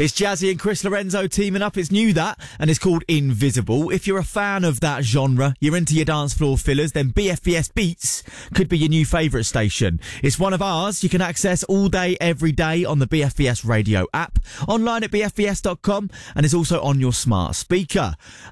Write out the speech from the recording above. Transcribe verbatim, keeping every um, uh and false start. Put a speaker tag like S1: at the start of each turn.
S1: It's Jazzy and Chris Lorenzo teaming up. It's new, that, and it's called Invisible. If you're a fan of that genre, you're into your dance floor fillers, then B F B S Beats could be your new favourite station. It's one of ours. You can access all day, every day on the B F B S radio app, online at b f b s dot com, and it's also on your smart speaker.